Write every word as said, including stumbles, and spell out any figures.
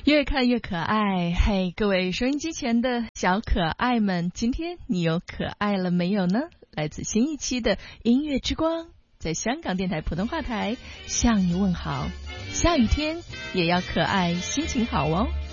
越看越可爱。嘿，各位收音机前的小可爱们，今天你有可爱了没有呢？来自新一期的音乐之光，在香港电台普通话台向你问好。下雨天也要可爱，心情好哦。